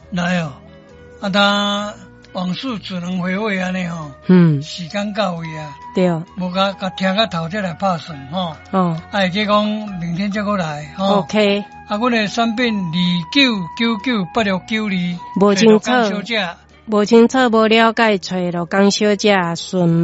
来哦，当往事只能回味安尼吼。时间到位啊。 对。 无甲听到头再来拍算吼。会记讲明天再过来吼。 OK。 阮的产品29998692， 无清楚，无了解，找罗江小姐询。